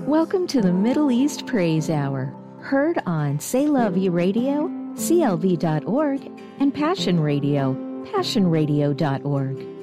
Welcome to the Middle East Praise Hour, heard on Say Love You Radio, CLV.org, and Passion Radio, passionradio.org.